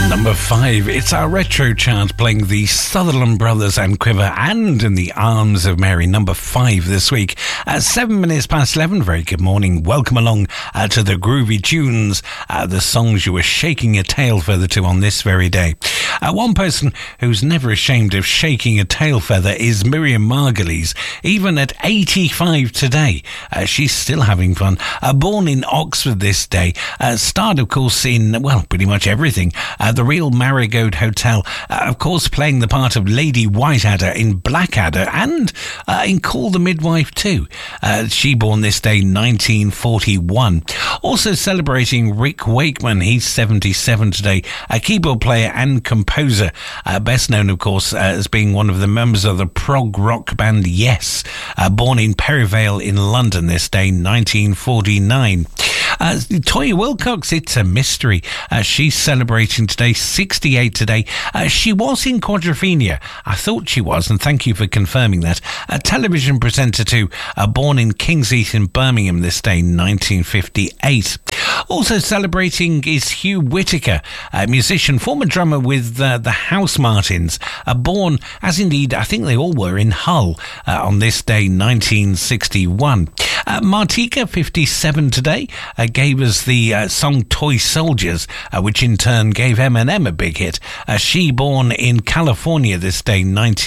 Number 5, it's our retro chart playing the Sutherland Brothers and Quiver and In the Arms of Mary. Number 5 this week. 7 minutes past 11. Very good morning. Welcome along to the groovy tunes, the songs you were shaking your tail feather to on this very day. One person who's never ashamed of shaking a tail feather is Miriam Margolyes. Even at 85 today, she's still having fun. Born in Oxford this day, starred, of course, in, well, pretty much everything. The Real Marigold Hotel, of course, playing the part of Lady Whiteadder in Blackadder and in Call the Midwife too. She born this day, 1941. Also celebrating Rick Wakeman, he's 77 today, a keyboard player and composer, best known, of course, as being one of the members of the prog rock band Yes, born in Perivale in London this day, 1949. Toyah Willcox, it's a mystery. She's celebrating today, 68 today. She was in Quadrophenia. I thought she was, and thank you for confirming that. A television presenter too, born in Kingsheath in Birmingham this day, 1958. Also celebrating is Hugh Whitaker, a musician, former drummer with the Housemartins, born, as indeed I think they all were, in Hull on this day, 1961. Martika, 57 today, gave us the song Toy Soldiers, which in turn gave Eminem a big hit. She born in California this day,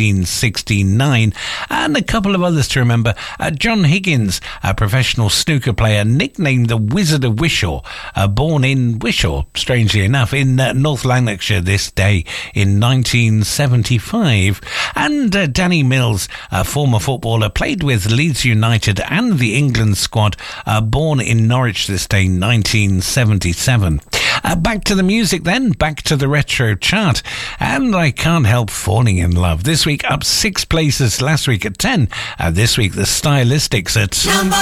1969. And a couple of others to remember. John Higgins, a professional snooker player, nicknamed the Wizard of Wishaw, born in Wishaw, strangely enough, in North Lanarkshire this day in 1975. And Danny Mills, a former footballer, played with Leeds United and the England squad, born in Norwich this day, 1977. Back to the music then, back to the retro chart, and I Can't Help Falling in Love. This week up 6 places, last week at 10. This week the Stylistics at... Number